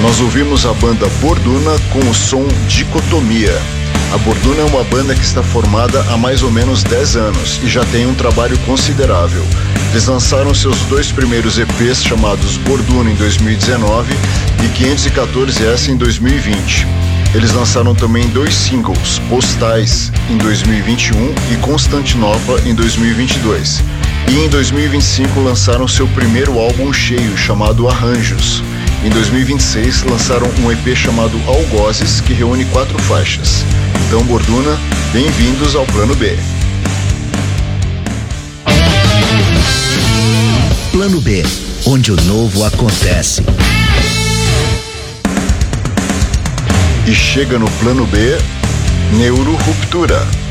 Nós ouvimos a banda Borduna com o som Dicotomia. A Borduna é uma banda que está formada há mais ou menos 10 anos e já tem um trabalho considerável. Eles lançaram seus 2 primeiros EPs chamados Borduna em 2019 e 514S em 2020. Eles lançaram também 2 singles, Postais em 2021 e Constantinopla em 2022. E em 2025 lançaram seu primeiro álbum cheio chamado Arranjos. Em 2026 lançaram um EP chamado Algozes, que reúne 4 faixas. Então, Borduna, bem-vindos ao Plano B. Plano B, onde o novo acontece. E chega no Plano B, Neuroruptura.